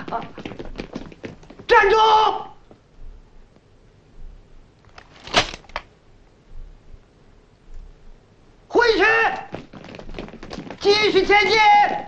站住！回去，继续前进。